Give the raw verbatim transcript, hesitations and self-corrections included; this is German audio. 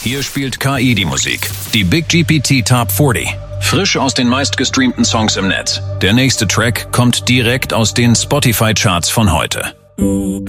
Hier spielt K I die Musik. Die Big G P T Top vierzig. Frisch aus den meistgestreamten Songs im Netz. Der nächste Track kommt direkt aus den Spotify-Charts von heute.